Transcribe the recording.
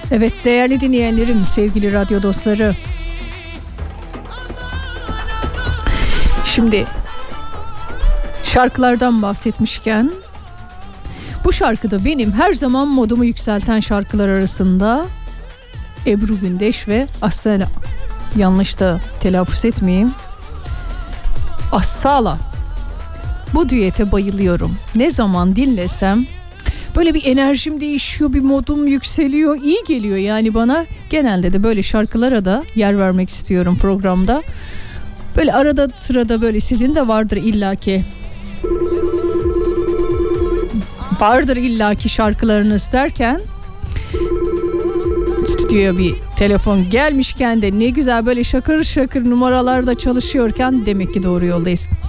Evet değerli dinleyenlerim, sevgili radyo dostları. Şimdi şarkılardan bahsetmişken bu şarkıda benim her zaman modumu yükselten şarkılar arasında Ebru Gündeş ve Asena, yanlış da telaffuz etmeyeyim, Assala. Bu düete bayılıyorum. Ne zaman dinlesem böyle bir enerjim değişiyor, bir modum yükseliyor, iyi geliyor yani bana. Genelde de böyle şarkılara da yer vermek istiyorum programda. Böyle arada sırada böyle sizin de vardır illaki. Vardır illaki şarkılarınız derken stüdyoya bir telefon gelmişken de ne güzel böyle şakır şakır numaralarda çalışıyorken demek ki doğru yoldayız.